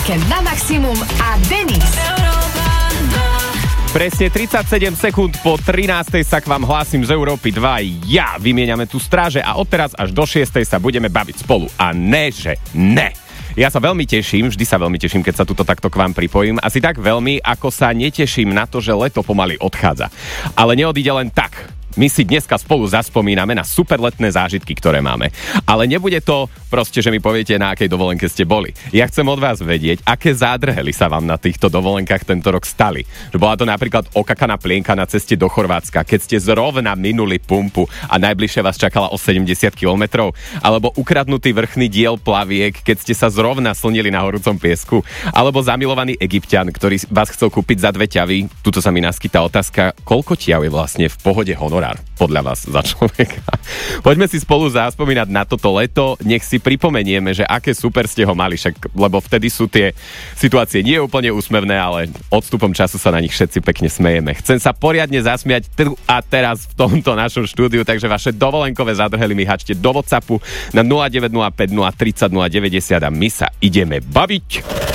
víkend na maximum a Denis. Presne 37 sekúnd po 13. sa k vám hlásim z Európy 2. Ja vymieňame tu stráže a odteraz až do 6. sa budeme baviť spolu. A ne, že ne. Ja sa veľmi teším, vždy sa veľmi teším, keď sa tuto takto k vám pripojím. Asi tak veľmi, ako sa neteším na to, že leto pomaly odchádza. Ale neodíde len tak. My si dneska spolu zaspomíname na super letné zážitky, ktoré máme. Ale nebude to proste, že mi poviete, na akej dovolenke ste boli. Ja chcem od vás vedieť, aké zádrhely sa vám na týchto dovolenkách tento rok stali. Že bola to napríklad okakaná plienka na ceste do Chorvátska, keď ste zrovna minuli pumpu a najbližšie vás čakala o 70 kilometrov, alebo ukradnutý vrchný diel plaviek, keď ste sa zrovna slnili na horúcom piesku, alebo zamilovaný Egypťan, ktorý vás chcel kúpiť za 2 ťavy. Tuto sa mi naskytá otázka, koľko ťav je vlastne v pohode honor podľa vás za človeka. Poďme si spolu zaspomínať na toto leto, nech si pripomenieme, že aké super ste ho mali, však, lebo vtedy sú tie situácie nie úplne úsmevné, ale odstupom času sa na nich všetci pekne smejeme. Chcem sa poriadne zasmiať tu a teraz v tomto našom štúdiu, takže vaše dovolenkové zadrhely mi hačte do WhatsAppu na 0905 030 090 a my sa ideme baviť.